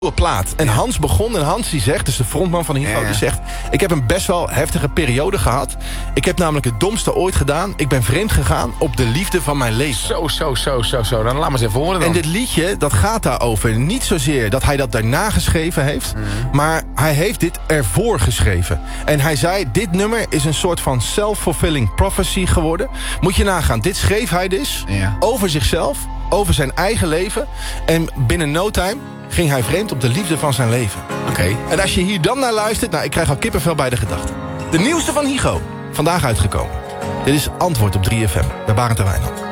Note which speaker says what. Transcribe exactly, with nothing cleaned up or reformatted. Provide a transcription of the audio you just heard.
Speaker 1: plaat. En Hans begon, en Hans die zegt, dus de frontman van Hygo,
Speaker 2: Ja.
Speaker 1: die zegt: ik heb een best wel heftige periode gehad. Ik heb namelijk het domste ooit gedaan. Ik ben vreemd gegaan op de liefde van mijn leven.
Speaker 2: Zo, zo, zo, zo, zo. Dan laat maar eens even horen dan.
Speaker 1: En dit liedje, dat gaat daarover. Niet zozeer dat hij dat daarna geschreven heeft,
Speaker 2: Mm.
Speaker 1: maar hij heeft dit ervoor geschreven. En hij zei, dit nummer is een soort van self-fulfilling prophecy geworden. Moet je nagaan, dit schreef hij dus
Speaker 2: Ja.
Speaker 1: over zichzelf, over zijn eigen leven. En binnen no time ging hij vreemd op de liefde van zijn leven.
Speaker 2: Oké.
Speaker 1: En als je hier dan naar luistert, nou, ik krijg al kippenvel bij de gedachte. De nieuwste van Hygo, vandaag uitgekomen. Dit is Antwoord op drie F M, bij Barend en Wijnand.